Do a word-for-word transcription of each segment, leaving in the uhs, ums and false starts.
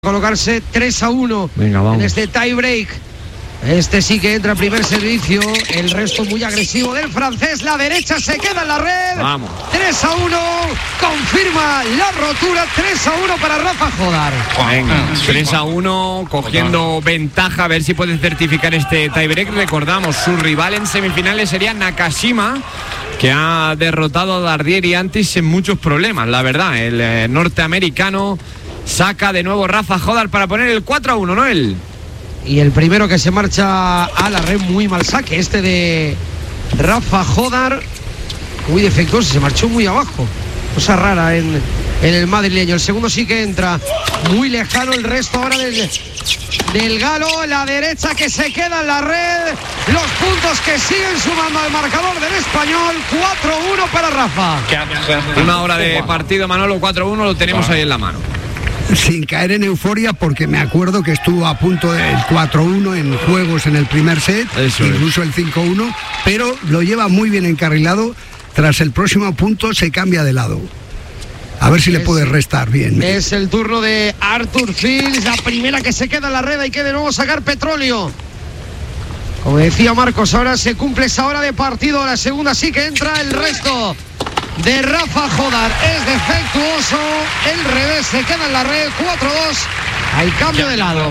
Colocarse tres a uno. Venga, vamos. En este tie break. Este sí que entra primer servicio. El resto muy agresivo del francés. La derecha se queda en la red. Vamos. tres a uno. Confirma la rotura. tres a uno para Rafa Jodar. Venga, tres a uno, cogiendo ventaja. A ver si puede certificar este tiebreak. Recordamos, su rival en semifinales sería Nakashima, que ha derrotado a Dardier antes en muchos problemas, la verdad. El eh, norteamericano saca de nuevo Rafa Jodar para poner el cuatro a uno, ¿no? Él. Y el primero que se marcha a la red, muy mal saque. Este de Rafa Jodar, muy defectuoso, se marchó muy abajo. Cosa rara en, en el madrileño. El segundo sí que entra muy lejano. El resto ahora del, del galo. La derecha que se queda en la red. Los puntos que siguen sumando al marcador del español. cuatro a uno para Rafa. Una hora de partido, Manolo. cuatro a uno, lo tenemos ahí en la mano. Sin caer en euforia, porque me acuerdo que estuvo a punto del cuatro a uno en juegos en el primer set, Eso incluso es. el cinco a uno, pero lo lleva muy bien encarrilado. Tras el próximo punto se cambia de lado. A ver si es, le puede restar bien. Es el turno de Arthur Fils, la primera que se queda en la red. Hay que de nuevo sacar petróleo. Como decía Marcos, ahora se cumple esa hora de partido. La segunda sí que entra. El resto de Rafa Jodar es defectuoso. El revés se queda en la red. cuatro a dos. Hay cambio de lado.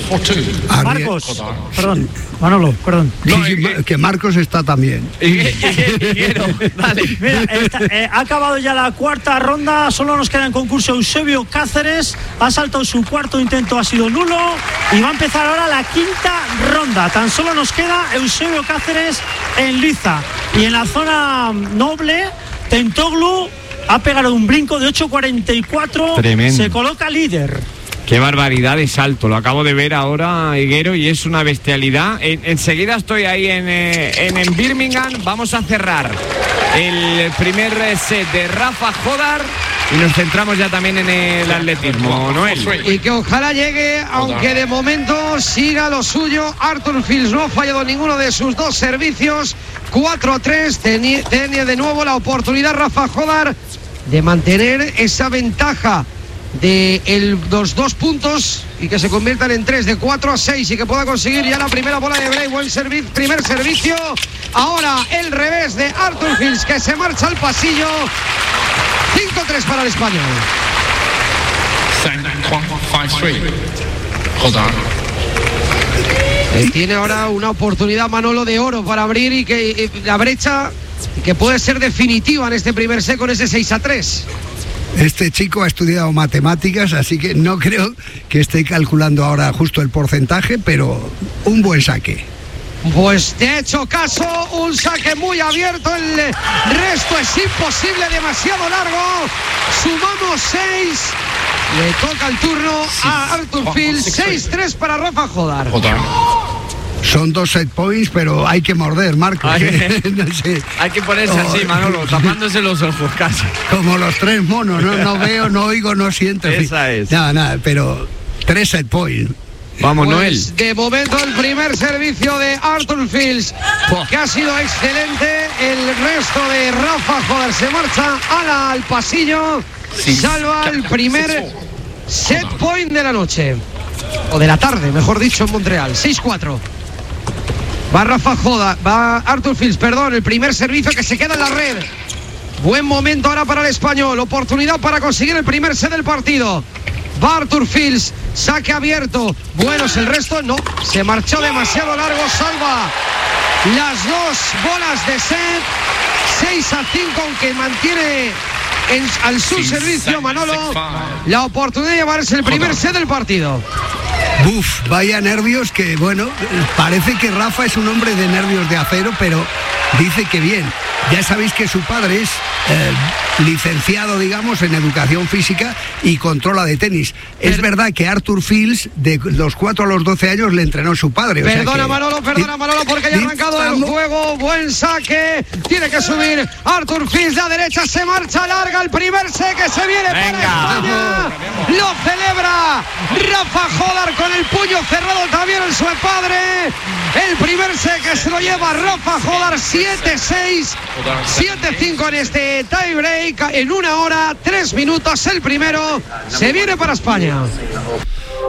Marcos, perdón, Manolo, perdón. Sí, sí, que Marcos está también. Dale. Mira, está, eh, ha acabado ya la cuarta ronda. Solo nos queda en concurso Eusebio Cáceres. Ha saltado su cuarto intento, ha sido nulo. Y va a empezar ahora la quinta ronda. Tan solo nos queda Eusebio Cáceres en liza. Y en la zona noble, Tentoglou ha pegado un brinco de ocho cuarenta y cuatro. Tremendo. Se coloca líder. Qué barbaridad de salto, lo acabo de ver ahora, Higuero, y es una bestialidad. En, enseguida estoy ahí en, eh, en, en Birmingham. Vamos a cerrar el primer set de Rafa Jodar y nos centramos ya también en el atletismo, Noel. Y que ojalá llegue, aunque de momento siga lo suyo. Arthur Fils no ha fallado ninguno de sus dos servicios. cuatro a tres, tenía de nuevo la oportunidad Rafa Jodar de mantener esa ventaja de el, los dos puntos y que se conviertan en tres, de cuatro a seis, y que pueda conseguir ya la primera bola de break. Buen servi- primer servicio. Ahora el revés de Arthur Fils, que se marcha al pasillo. cinco a tres para el español. Eh, tiene ahora una oportunidad Manolo de oro para abrir y que eh, la brecha que puede ser definitiva en este primer set con ese seis a tres. Este chico ha estudiado matemáticas, así que no creo que esté calculando ahora justo el porcentaje, pero un buen saque. Pues te he hecho caso, un saque muy abierto, el resto es imposible, demasiado largo. Sumamos seis, le toca el turno a Arthur Fils. seis tres para Rafa Jodar. Son dos set points, pero hay que morder, Marcos. Hay, ¿eh? No sé. hay que ponerse así, Manolo, tapándose los ojos casi. Como los tres monos, no, no veo, no oigo, no siento. en fin. Esa es. Nada, nada, pero tres set points. Vamos, Pues, Noel. de momento el primer servicio de Arthur Fils, que ha sido excelente. El resto de Rafa Jodar se marcha ala al pasillo. Salva el primer set point de la noche, o de la tarde, mejor dicho, en Montreal. seis cuatro. Va Rafa Jodar, va Arthur Fils, perdón, el primer servicio que se queda en la red. Buen momento ahora para el español, oportunidad para conseguir el primer set del partido. Va Arthur Fils, saque abierto. Bueno, es el resto, no, se marchó demasiado largo. Salva las dos bolas de set. seis a cinco, aunque mantiene en, al su servicio Manolo la oportunidad de llevarse el primer set del partido. Buf, vaya nervios que, bueno, parece que Rafa es un hombre de nervios de acero, pero dice que bien. Ya sabéis que su padre es eh, licenciado, digamos, en educación física y controla de tenis. Es Per- verdad que Arthur Fils, de los cuatro a los doce años, le entrenó su padre. o sea Perdona que- Manolo, perdona Manolo, porque ya ha arrancado el juego. Buen saque, tiene que subir Arthur Fils, la derecha se marcha larga. El primer set que se viene Venga. para España. Lo celebra Rafa Jodar con el puño cerrado también en su padre. El primer set que se lo lleva Rafa Jodar. Siete seis, siete cinco en este tie break. En una hora, tres minutos el primero. Se viene para España.